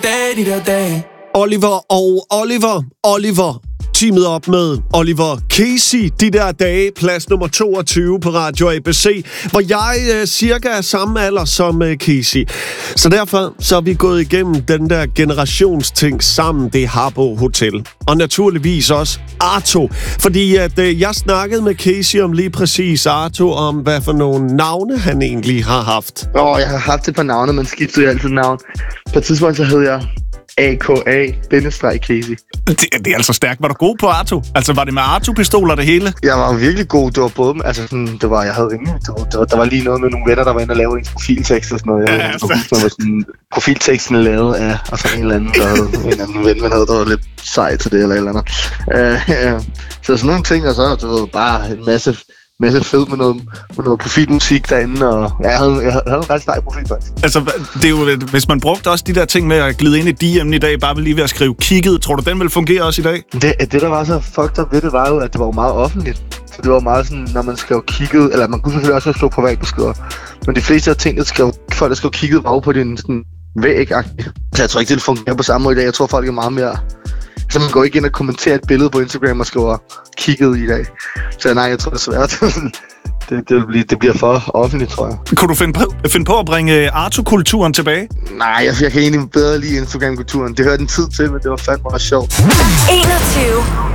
Oliver og Oliver teamet op med Oliver Casey, de der dage, plads nummer 22 på Radio ABC, hvor jeg cirka er samme alder som Casey. Så derfor så er vi gået igennem den der generationsting sammen, det Habbo Hotel. Og naturligvis også Arto, fordi at jeg snakkede med Casey om lige præcis Arto, om hvad for nogle navne han egentlig har haft. Jeg har haft et par navne, men skiftede altid navn. På et tidspunkt så hed jeg AKA-Casey. Det er altså stærkt. Var du god på Arto? Altså, var det med Arto-pistoler det hele? Jeg var virkelig god. Det var både... Altså, sådan, jeg havde rimelig... Der var lige noget med nogle venner, der var inde og lave en profiltekst og sådan noget. Jeg var sådan, profilteksten lavet af... Og så en eller anden, der havde en anden ven, man havde, der var lidt sej til det, eller et eller andet. Så sådan nogle ting, og så det var bare en masse fed med noget profilmusik derinde, og jeg havde en ret stejl profil faktisk. Altså, det er jo, hvis man brugte også de der ting med at glide ind i DM'en i dag, bare lige ved at skrive kigget, tror du, den vil fungere også i dag? Det der var så fucked up ved det, var jo, at det var meget offentligt. Så det var meget sådan, når man skrev kigget, eller man kunne selvfølgelig også slå privatbeskeder, men de fleste af tingene folk, der skrev kigget, var jo på din sådan væg-agtigt. Så jeg tror ikke, det vil fungere på samme måde i dag. Jeg tror, folk er meget mere... Så man går ikke ind og kommenterer et billede på Instagram og skriver kigget i dag. Så nej, jeg tror desværre, det bliver for offentligt, tror jeg. Kunne du finde på at bringe Arto-kulturen tilbage? Nej, jeg kan egentlig bedre lide Instagram-kulturen. Det hørte en tid til, men det var fandme også sjovt. 21.